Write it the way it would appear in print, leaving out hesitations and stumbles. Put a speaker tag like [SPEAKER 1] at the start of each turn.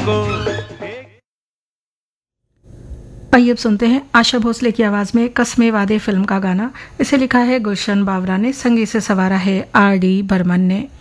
[SPEAKER 1] को।
[SPEAKER 2] आइए अब सुनते हैं आशा भोसले की आवाज में कस्मे वादे फिल्म का गाना। इसे लिखा है गुलशन बावरा ने, संगीत से सवारा है आर डी बर्मन ने।